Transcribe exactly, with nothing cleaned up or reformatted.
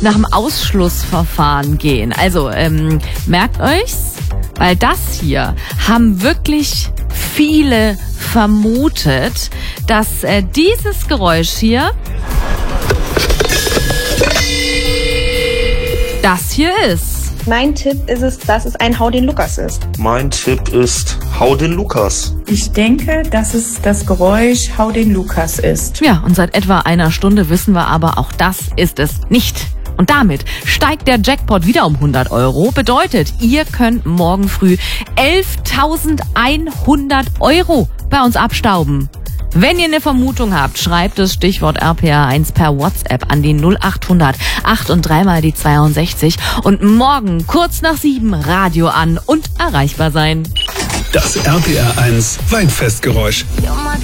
nach dem Ausschlussverfahren gehen. Also ähm, merkt euch's, weil das hier haben wirklich viele vermutet, dass äh, dieses Geräusch hier das hier ist. Mein Tipp ist es, dass es ein Hau den Lukas ist. Mein Tipp ist Hau den Lukas. Ich denke, dass es das Geräusch Hau den Lukas ist. Ja, und seit etwa einer Stunde wissen wir aber, auch das ist es nicht. Und damit steigt der Jackpot wieder um hundert Euro. Bedeutet, ihr könnt morgen früh elftausendeinhundert Euro bei uns abstauben. Wenn ihr eine Vermutung habt, schreibt das Stichwort R P R eins per WhatsApp an die null achthundert acht und dreimal die zweiundsechzig und morgen kurz nach sieben Radio an und erreichbar sein. Das R P R eins Weinfestgeräusch.